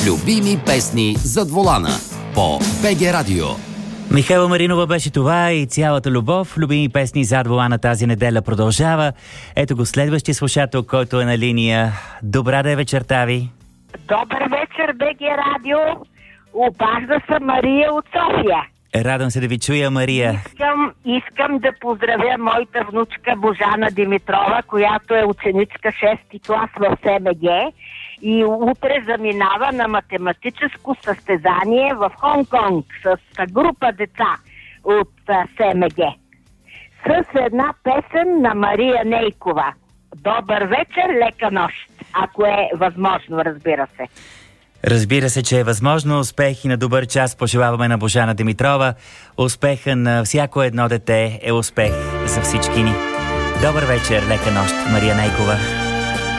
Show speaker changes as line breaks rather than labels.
Любими песни зад волана по БГ Радио.
Михайла Маринова беше това и цялата любов. Любими песни зад волана тази неделя продължава. Ето го следващия слушател, който е на линия. Добра да е вечерта ви.
Добър вечер, БГ Радио. Обажда се Мария от София.
Радвам се да ви чуя, Мария.
Искам да поздравя моята внучка Божана Димитрова, която е ученичка 6-ти клас в СМГ и утре заминава на математическо състезание в Хонг-Конг с група деца от СМГ. С една песен на Мария Нейкова. Добър вечер, лека нощ. Ако е възможно, разбира се.
Разбира се, че е възможно. Успех и на добър час пожелаваме на Божана Димитрова. Успеха на всяко едно дете е успех за всички ни. Добър вечер, лека нощ, Мария Нейкова.